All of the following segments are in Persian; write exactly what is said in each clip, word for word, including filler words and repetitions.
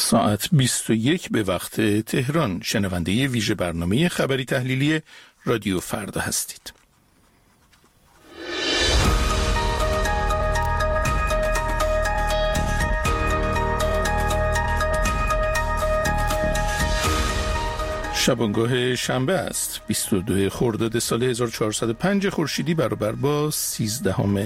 ساعت بیست و یک به وقت تهران. شنونده ویژه برنامه خبری تحلیلی رادیو فردا هستید. شبانگاه شنبه است. بیست و دو خرداد سال هزار و چهارصد و پنج خورشیدی برابر با سیزدهم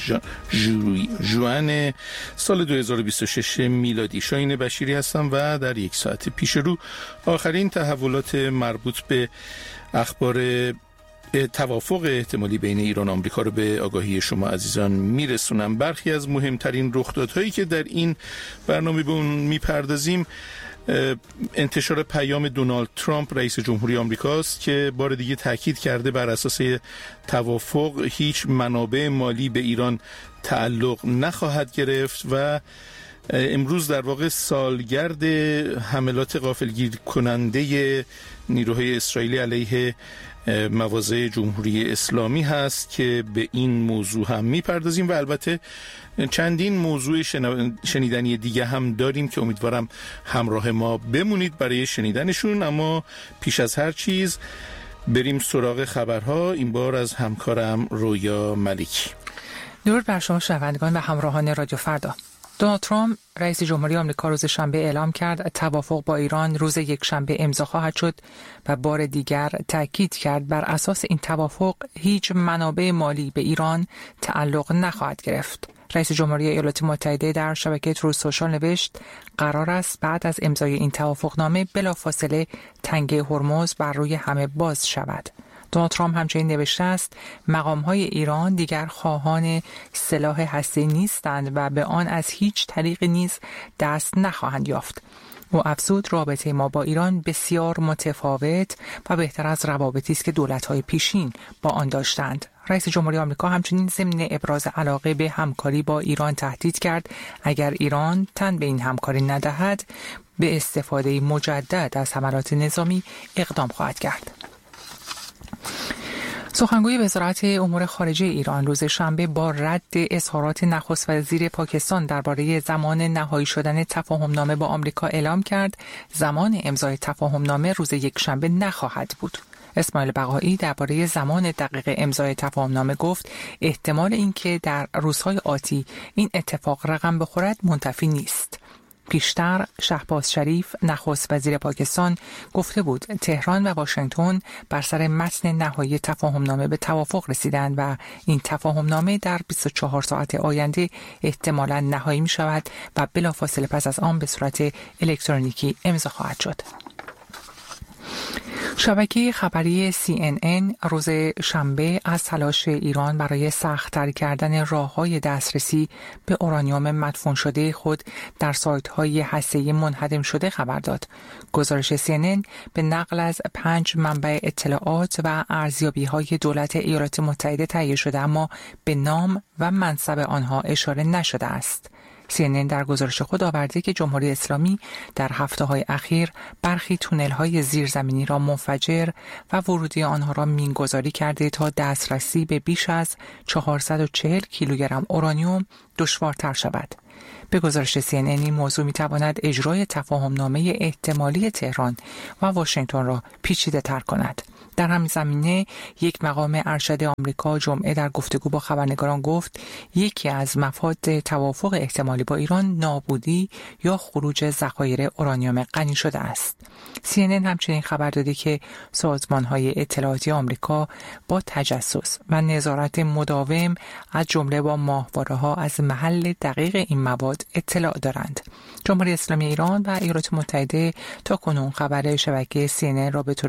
ژوئن سال دو هزار و بیست و شش میلادی. شاهین بشیری هستم و در یک ساعت پیش رو آخرین تحولات مربوط به اخبار توافق احتمالی بین ایران و آمریکا رو به آگاهی شما عزیزان میرسونم. برخی از مهمترین رخدادهایی که در این برنامه به اون میپردازیم انتشار پیام دونالد ترامپ رئیس جمهوری آمریکاست که بار دیگه تاکید کرده بر اساس توافق هیچ منابع مالی به ایران تعلق نخواهد گرفت و امروز در واقع سالگرد حملات غافلگیر کننده نیروهای اسرائیلی علیه مواضع جمهوری اسلامی هست که به این موضوع هم میپردازیم و البته چندین موضوع شنیدنی دیگه هم داریم که امیدوارم همراه ما بمونید برای شنیدنشون. اما پیش از هر چیز بریم سراغ خبرها، این بار از همکارم رویا ملکی. درود بر شما شنوندگان و همراهان رادیو فردا. دونالد ترامپ رئیس جمهوری آمریکا روز شنبه اعلام کرد توافق با ایران روز یک شنبه امضا خواهد شد و بار دیگر تاکید کرد بر اساس این توافق هیچ منابع مالی به ایران تعلق نخواهد گرفت. رئیس جمهوری ایالات متحده در شبکه تروث سوشال نوشت قرار است بعد از امضای این توافقنامه بلافاصله تنگه هرمز بر روی همه باز شود. دونالد ترامپ همچنین نوشته است مقام‌های ایران دیگر خواهان سلاح هسته‌ای نیستند و به آن از هیچ طریقی نیز دست نخواهند یافت. او افزود رابطه ما با ایران بسیار متفاوت و بهتر از روابطی است که دولت‌های پیشین با آن داشتند. رئیس جمهوری آمریکا همچنین ضمن ابراز علاقه به همکاری با ایران تهدید کرد اگر ایران تن به این همکاری ندهد به استفاده مجدد از حملات نظامی اقدام خواهد کرد. سخنگوی وزارت امور خارجه ایران روز شنبه با رد اظهارات نخست وزیر پاکستان درباره زمان نهایی شدن تفاهمنامه با آمریکا اعلام کرد زمان امضای تفاهمنامه روز یک شنبه نخواهد بود. اسماعیل بقایی درباره زمان دقیق امضای تفاهمنامه گفت احتمال اینکه در روزهای آتی این اتفاق رقم بخورد منتفی نیست. پیشتر شهباز شریف نخست وزیر پاکستان گفته بود تهران و واشنگتن بر سر متن نهایی تفاهمنامه به توافق رسیدند و این تفاهمنامه در بیست و چهار ساعت آینده احتمالاً نهایی می شود و بلافاصله پس از آن به صورت الکترونیکی امضا خواهد شد. شبکه خبری سی ان ان روز شنبه از تلاش ایران برای سخت‌تر کردن راه‌های دسترسی به اورانیوم مدفون شده خود در سایت‌های هسته‌ای منهدم شده خبر داد. گزارش سی ان ان به نقل از پنج منبع اطلاعات و ارزیابی‌های دولت ایالات متحده تهیه شده اما به نام و منصب آنها اشاره نشده است. سی ان ان در گزارش خود آورده که جمهوری اسلامی در هفته‌های اخیر برخی تونل‌های زیرزمینی را منفجر و ورودی آنها را مینگذاری کرده تا دسترسی به بیش از چهارصد و چهل کیلوگرم اورانیوم دشوارتر شود. به گزارش سی ان ان این موضوع می‌تواند اجرای تفاهمنامه احتمالی تهران و واشنگتن را پیچیده‌تر کند. در همین زمینه یک مقام ارشد آمریکا جمعه در گفتگو با خبرنگاران گفت یکی از مفاد توافق احتمالی با ایران نابودی یا خروج ذخایر اورانیوم غنی شده است. سی ان ان همچنین خبر داده که سازمان‌های اطلاعاتی آمریکا با تجسس و نظارت مداوم از جمله با ماهواره‌ها از محل دقیق این مواد اطلاع دارند. جمهوری اسلامی ایران و ایالات متحده تا کنون خبر شبکه سی ان ان را به طور